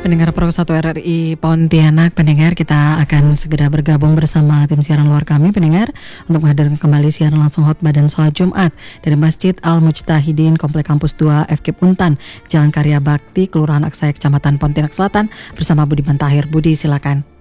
Pendengar Pro 1 RRI Pontianak, pendengar, kita akan segera bergabung bersama tim siaran luar kami, pendengar, untuk menghadirkan kembali siaran langsung khotbah dan sholat Jumat dari Masjid Al-Mujtahidin, Komplek Kampus 2 FK Untan, Jalan Karya Bakti, Kelurahan Aksaya, Kecamatan Pontianak Selatan, bersama Budiman Tahir. Budi, silakan.